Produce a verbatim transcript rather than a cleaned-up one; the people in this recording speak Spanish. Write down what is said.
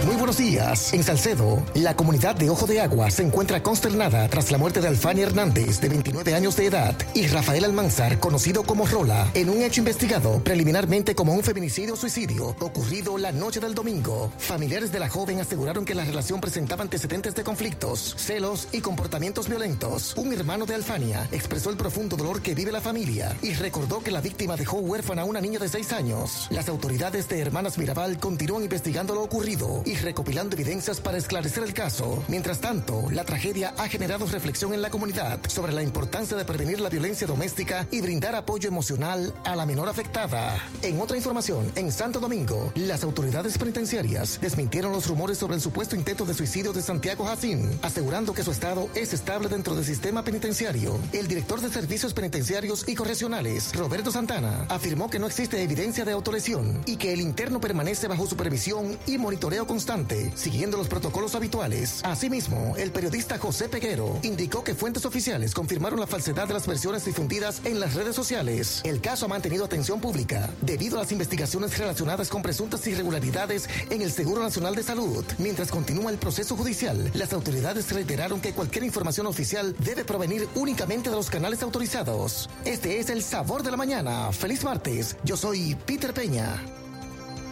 Muy buenos días. En Salcedo, la comunidad de Ojo de Agua se encuentra consternada tras la muerte de Alfania Hernández, de veintinueve años de edad, y Rafael Almanzar, conocido como Rola, en un hecho investigado preliminarmente como un feminicidio o suicidio ocurrido la noche del domingo. Familiares de la joven aseguraron que la relación presentaba antecedentes de conflictos, celos y comportamientos violentos. Un hermano de Alfania expresó el profundo dolor que vive la familia y recordó que la víctima dejó huérfana a una niña de seis años. Las autoridades de Hermanas Mirabal continúan investigando lo ocurrido y recopilando evidencias para esclarecer el caso. Mientras tanto, la tragedia ha generado reflexión en la comunidad sobre la importancia de prevenir la violencia doméstica y brindar apoyo emocional a la menor afectada. En otra información, en Santo Domingo, las autoridades penitenciarias desmintieron los rumores sobre el supuesto intento de suicidio de Santiago Jacín, asegurando que su estado es estable dentro del sistema penitenciario. El director de Servicios Penitenciarios y Correccionales, Roberto Santana, afirmó que no existe evidencia de autolesión y que el interno permanece bajo supervisión y monitoreo constante, siguiendo los protocolos habituales. Asimismo, el periodista José Peguero indicó que fuentes oficiales confirmaron la falsedad de las versiones difundidas en las redes sociales. El caso ha mantenido atención pública debido a las investigaciones relacionadas con presuntas irregularidades en el Seguro Nacional de Salud. Mientras continúa el proceso judicial, las autoridades reiteraron que cualquier información oficial debe provenir únicamente de los canales autorizados. Este es El Sabor de la Mañana. Feliz martes. Yo soy Peter Peña.